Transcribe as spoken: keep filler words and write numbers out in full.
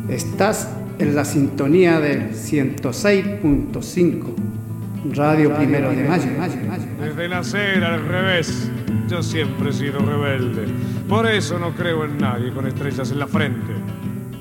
Estás en la sintonía del ciento seis punto cinco, Radio Primero de Mayo. Desde nacer al revés, yo siempre he sido rebelde. Por eso no creo en nadie con estrellas en la frente.